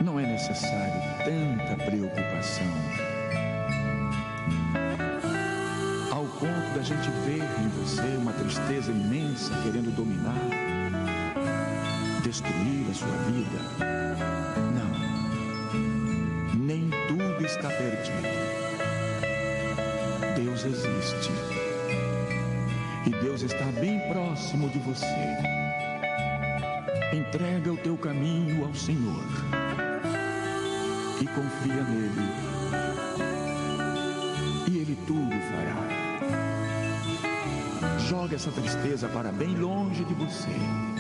Não é necessário tanta preocupação ao ponto da gente ver em você uma tristeza imensa querendo dominar, destruir a sua vida. Não, nem tudo está perdido. Deus existe e Deus está bem próximo de você. Entrega o teu caminho ao Senhor e confia nele, e ele tudo fará. Joga essa tristeza para bem longe de você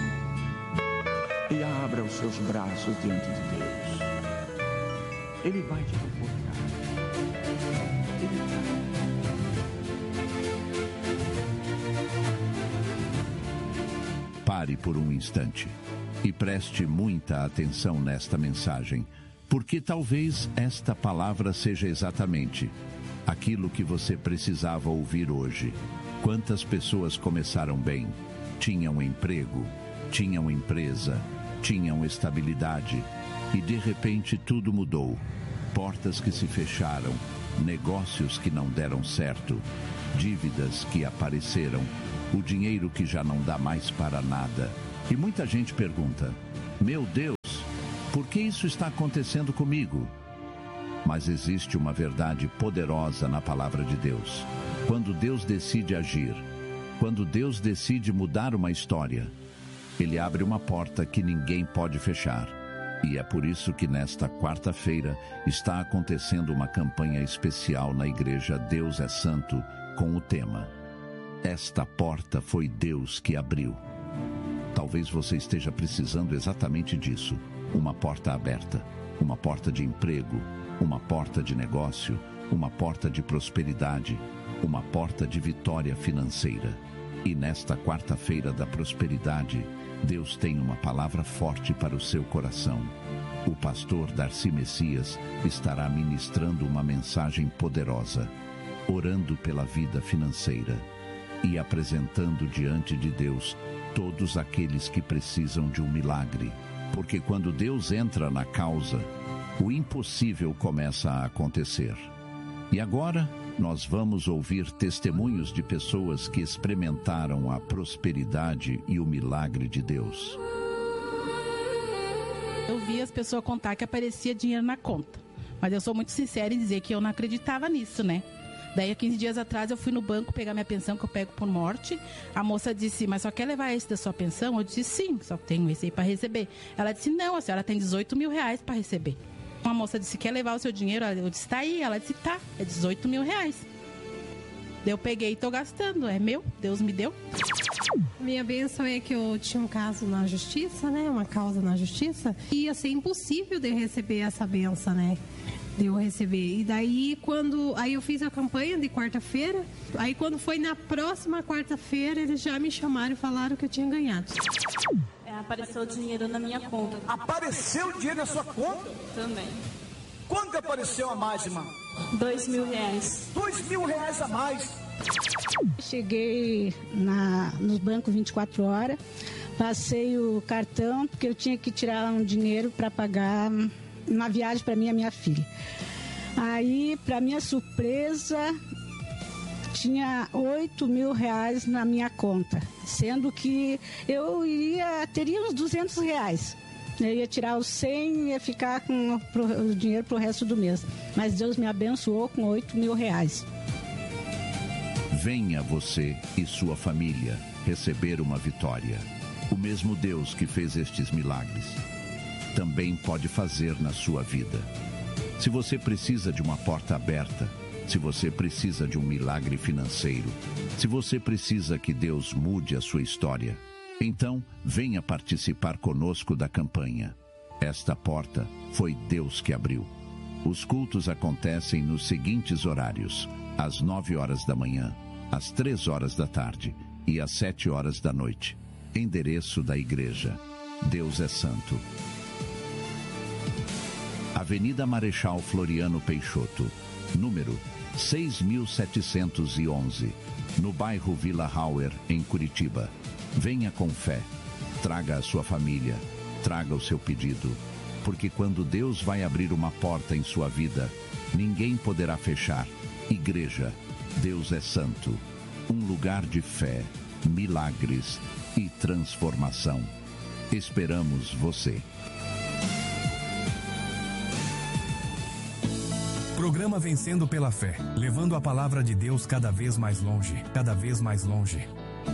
e abra os seus braços diante de Deus. Ele vai te confortar. Pare por um instante e preste muita atenção nesta mensagem, porque talvez esta palavra seja exatamente aquilo que você precisava ouvir hoje. Quantas pessoas começaram bem, tinham emprego, tinham empresa, tinham estabilidade e de repente tudo mudou. Portas que se fecharam, negócios que não deram certo, dívidas que apareceram, o dinheiro que já não dá mais para nada. E muita gente pergunta: meu Deus, por que isso está acontecendo comigo? Mas existe uma verdade poderosa na palavra de Deus. Quando Deus decide agir, quando Deus decide mudar uma história, Ele abre uma porta que ninguém pode fechar. E é por isso que nesta quarta-feira está acontecendo uma campanha especial na igreja Deus é Santo, com o tema Esta Porta Foi Deus que Abriu. Talvez você esteja precisando exatamente disso. Uma porta aberta, uma porta de emprego, uma porta de negócio, uma porta de prosperidade, uma porta de vitória financeira. E nesta quarta-feira da prosperidade, Deus tem uma palavra forte para o seu coração. O pastor Darcy Messias estará ministrando uma mensagem poderosa, orando pela vida financeira e apresentando diante de Deus todos aqueles que precisam de um milagre. Porque quando Deus entra na causa, o impossível começa a acontecer. E agora nós vamos ouvir testemunhos de pessoas que experimentaram a prosperidade e o milagre de Deus. Eu vi as pessoas contar que aparecia dinheiro na conta, mas eu sou muito sincera em dizer que eu não acreditava nisso, né? Daí, há 15 dias atrás, eu fui no banco pegar minha pensão, que eu pego por morte. A moça disse: mas só quer levar esse da sua pensão? Eu disse: sim, só tenho esse aí para receber. Ela disse: não, a senhora tem 18 mil reais para receber. Uma moça disse: quer levar o seu dinheiro? Eu disse: tá aí. Ela disse: tá, é 18 mil reais. Daí eu peguei e tô gastando, é meu, Deus me deu. Minha bênção é que eu tinha um caso na justiça, né? Uma causa na justiça. E ia ser impossível de eu receber essa bênção, né? De eu receber. E daí, aí eu fiz a campanha de quarta-feira. Aí, quando foi na próxima quarta-feira, eles já me chamaram e falaram que eu tinha ganhado. Apareceu dinheiro na minha conta. Apareceu dinheiro na sua conta? Também. Quanto apareceu a mais, irmã? 2 mil reais. 2 mil reais a mais. Cheguei nos bancos 24 horas, passei o cartão, porque eu tinha que tirar um dinheiro para pagar uma viagem para mim e a minha filha. Aí, para minha surpresa, tinha 8 mil reais na minha conta, sendo que eu teria uns 200 reais. Eu ia tirar os 100 e ia ficar com o dinheiro para o resto do mês. Mas Deus me abençoou com 8 mil reais. Venha você e sua família receber uma vitória. O mesmo Deus que fez estes milagres também pode fazer na sua vida. Se você precisa de uma porta aberta, se você precisa de um milagre financeiro, se você precisa que Deus mude a sua história, então venha participar conosco da campanha. Esta porta foi Deus que abriu. Os cultos acontecem nos seguintes horários: às 9 horas da manhã, às 3 horas da tarde e às 7 horas da noite. Endereço da igreja: Deus é Santo, Avenida Marechal Floriano Peixoto, número 6.711, no bairro Vila Hauer, em Curitiba. Venha com fé, traga a sua família, traga o seu pedido Porque quando Deus vai abrir uma porta em sua vida, ninguém poderá fechar. Igreja, Deus é santo. Um lugar de fé, milagres e transformação. Esperamos você. Programa Vencendo pela Fé, levando a palavra de Deus cada vez mais longe, cada vez mais longe.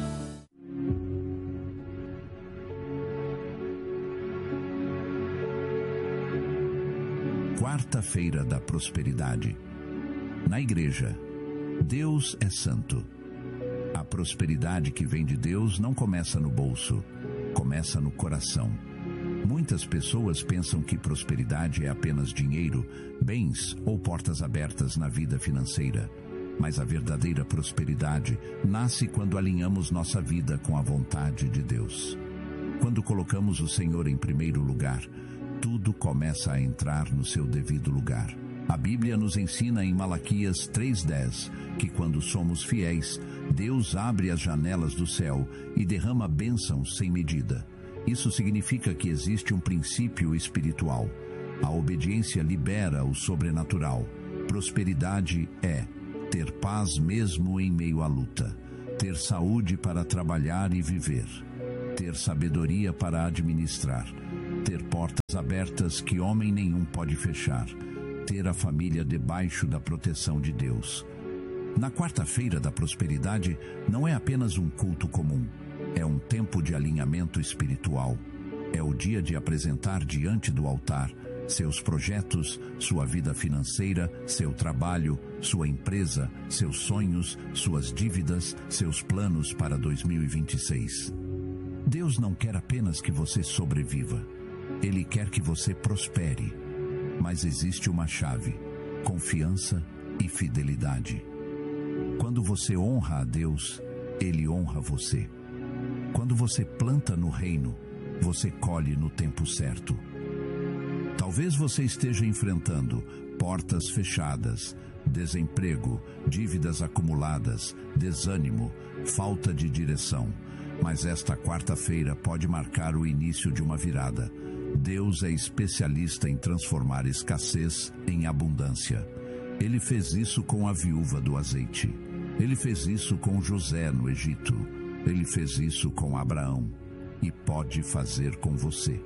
Quarta-feira da prosperidade. Na igreja, Deus é santo. A prosperidade que vem de Deus não começa no bolso, começa no coração. Muitas pessoas pensam que prosperidade é apenas dinheiro, bens ou portas abertas na vida financeira. Mas a verdadeira prosperidade nasce quando alinhamos nossa vida com a vontade de Deus. Quando colocamos o Senhor em primeiro lugar, tudo começa a entrar no seu devido lugar. A Bíblia nos ensina em Malaquias 3:10 que quando somos fiéis, Deus abre as janelas do céu e derrama bênçãos sem medida. Isso significa que existe um princípio espiritual. A obediência libera o sobrenatural. Prosperidade é ter paz mesmo em meio à luta, ter saúde para trabalhar e viver, ter sabedoria para administrar, ter portas abertas que homem nenhum pode fechar, ter a família debaixo da proteção de Deus. Na quarta-feira da prosperidade não é apenas um culto comum. É um tempo de alinhamento espiritual. É o dia de apresentar diante do altar seus projetos, sua vida financeira, seu trabalho, sua empresa, seus sonhos, suas dívidas, seus planos para 2026. Deus não quer apenas que você sobreviva. Ele quer que você prospere. Mas existe uma chave: confiança e fidelidade. Quando você honra a Deus, Ele honra você. Quando você planta no reino, você colhe no tempo certo. Talvez você esteja enfrentando portas fechadas, desemprego, dívidas acumuladas, desânimo, falta de direção. Mas esta quarta-feira pode marcar o início de uma virada. Deus é especialista em transformar escassez em abundância. Ele fez isso com a viúva do azeite. Ele fez isso com José no Egito. Ele fez isso com Abraão e pode fazer com você.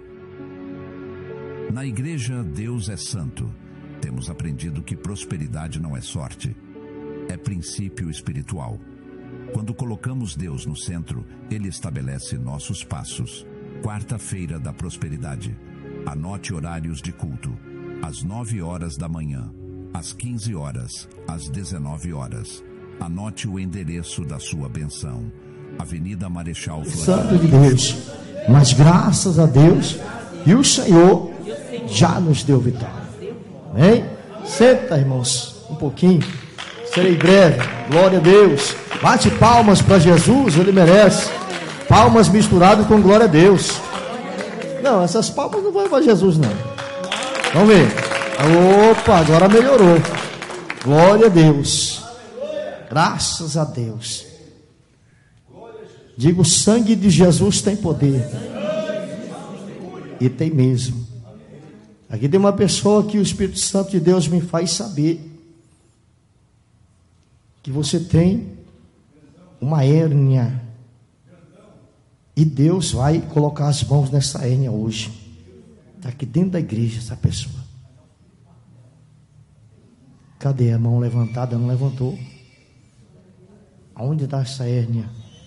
Na igreja, Deus é santo. Temos aprendido que prosperidade não é sorte, é princípio espiritual. Quando colocamos Deus no centro, Ele estabelece nossos passos. Quarta-feira da prosperidade. Anote horários de culto: às 9 horas da manhã, às 15 horas, às 19 horas. Anote o endereço da sua benção: Avenida Marechal Floriano. Santo de Deus, mas graças a Deus, e o Senhor já nos deu vitória. Amém? Senta, irmãos, um pouquinho, serei breve. Glória a Deus. Bate palmas para Jesus, Ele merece. Palmas misturadas com glória a Deus. Não, essas palmas não vão para Jesus, não. Vamos ver. Opa, agora melhorou. Glória a Deus. Graças a Deus. Digo, o sangue de Jesus tem poder. E tem mesmo. Aqui tem uma pessoa que o Espírito Santo de Deus me faz saber que você tem uma hérnia. E Deus vai colocar as mãos nessa hérnia hoje. Está aqui dentro da igreja essa pessoa. Cadê a mão levantada? Não levantou. Aonde está essa hérnia?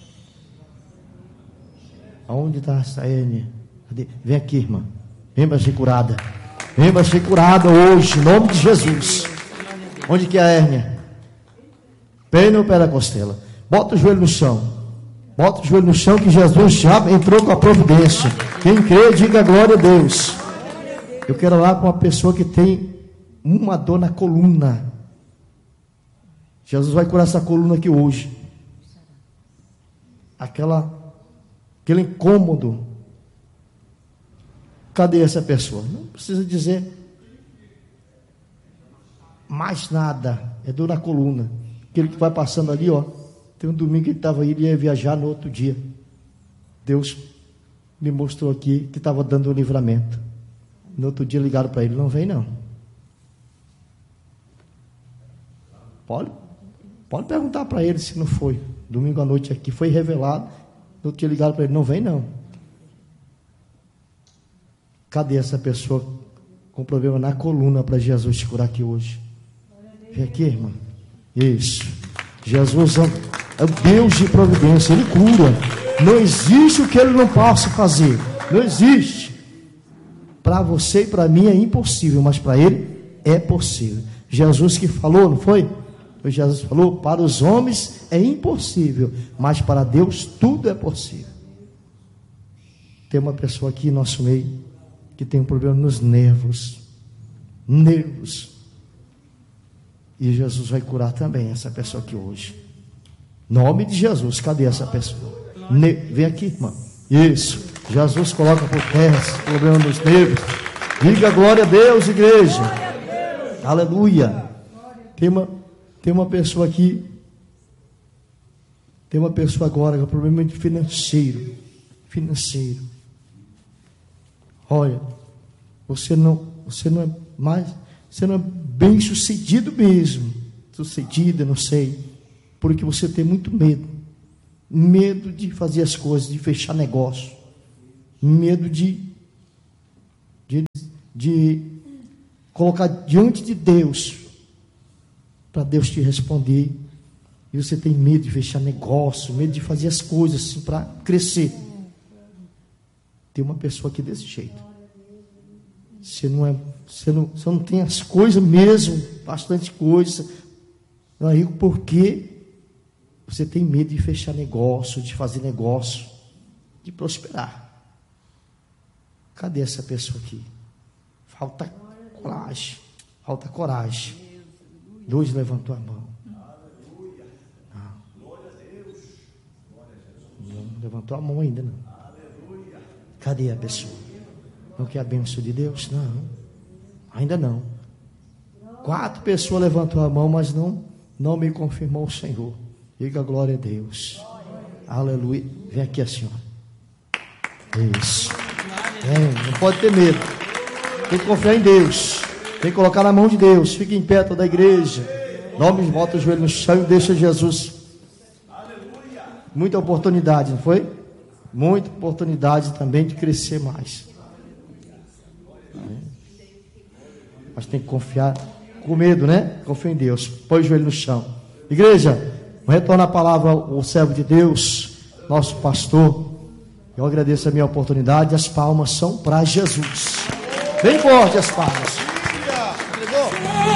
Aonde está essa hérnia? Cadê? Vem aqui, irmã. Vem para ser curada. Vem para ser curada hoje, em nome de Jesus. Onde que é a hérnia? Bem no pé da costela. Bota o joelho no chão. Bota o joelho no chão que Jesus já entrou com a providência. Quem crê, diga glória a Deus. Eu quero lá com uma pessoa que tem uma dor na coluna. Jesus vai curar essa coluna aqui hoje. Aquele incômodo. Cadê essa pessoa? Não precisa dizer mais nada. É dor na coluna. Aquele que vai passando ali, ó. Tem um domingo que ele estava aí, ele ia viajar no outro dia. Deus me mostrou aqui que estava dando um livramento. No outro dia ligaram para ele, não vem não. Pode perguntar para ele se não foi. Domingo à noite aqui foi revelado. No outro dia ligaram para ele, não vem não. Cadê essa pessoa com problema na coluna para Jesus te curar aqui hoje? Vem aqui, irmão. Isso. Jesus é o Deus de providência, Ele cura. Não existe o que Ele não possa fazer. Não existe. Para você e para mim é impossível, mas para Ele é possível. Jesus que falou, não foi? Jesus falou, para os homens é impossível, mas para Deus tudo é possível. Tem uma pessoa aqui em nosso meio que tem um problema nos nervos. E Jesus vai curar também essa pessoa aqui hoje. Nome de Jesus, cadê essa pessoa? Vem aqui, irmão. Isso, Jesus coloca por terra esse problema nos nervos. Diga glória a Deus, igreja. Aleluia. Tem uma pessoa aqui. Tem uma pessoa agora com problema financeiro. Olha, você não é bem sucedido mesmo. Sucedida, não sei. Porque você tem muito medo. Medo de fazer as coisas, de fechar negócio. Medo de colocar diante de Deus, para Deus te responder. E você tem medo de fechar negócio, medo de fazer as coisas assim para crescer. Tem uma pessoa aqui desse jeito. Você não tem as coisas mesmo, bastante coisa. Não é rico porque você tem medo de fechar negócio, de fazer negócio, de prosperar. Cadê essa pessoa aqui? Falta coragem. 2 levantou a mão. Não levantou a mão ainda, não. Cadê a pessoa? Não quer a bênção de Deus? Não, ainda não. 4 pessoas levantou a mão, mas não me confirmou o Senhor. Diga glória a Deus. Aleluia. Vem aqui a senhora. Isso. Não pode ter medo. Tem que confiar em Deus. Tem que colocar na mão de Deus. Fique em pé toda a igreja. Nome, bota o joelho no chão e deixa Jesus. Muita oportunidade, não foi? Muita oportunidade também de crescer mais. Mas tem que confiar com medo, né? Confia em Deus. Põe o joelho no chão. Igreja, retorna a palavra ao servo de Deus, nosso pastor. Eu agradeço a minha oportunidade. As palmas são para Jesus. Bem forte as palmas.